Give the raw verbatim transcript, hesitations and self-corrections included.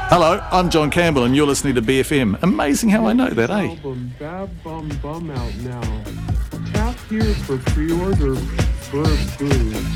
Hello, I'm John Campbell and you're listening to B F M. Amazing how I know that, eh? Album Bad Bum Bum out now. Tap here for pre-order. Burp boo.